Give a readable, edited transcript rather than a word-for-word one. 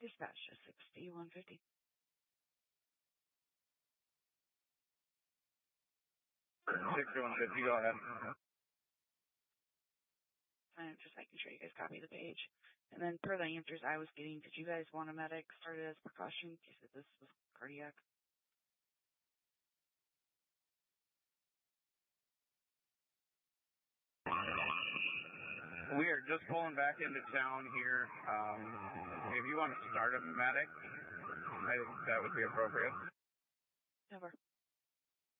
Dispatch to 6150. Go ahead. I'm just making sure you guys copy the page. And then per the answers I was getting, did you guys want a medic started as precaution in case this was cardiac? We are just pulling back into town here. If you want to start a medic, I think that would be appropriate. Over.